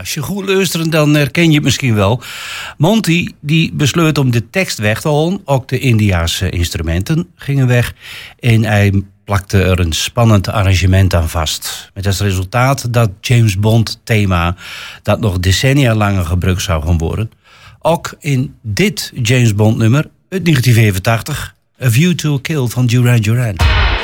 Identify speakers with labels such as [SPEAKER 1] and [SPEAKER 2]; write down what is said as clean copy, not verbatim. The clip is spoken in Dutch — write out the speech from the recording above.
[SPEAKER 1] als je goed luistert, dan herken je het misschien wel. Monty die besloot om de tekst weg te halen. Ook de Indiase instrumenten gingen weg. En hij plakte er een spannend arrangement aan vast. Met als resultaat dat James Bond thema dat nog decennia langer gebruikt zou gaan worden. Ook in dit James Bond nummer uit 1985, A View to a Kill van Duran Duran.